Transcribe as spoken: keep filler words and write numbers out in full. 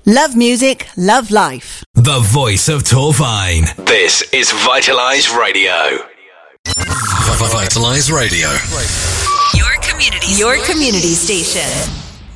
Love music, love life. The voice of Torfine. This is Vitalise Radio. Vitalise Radio. Your community, your community station.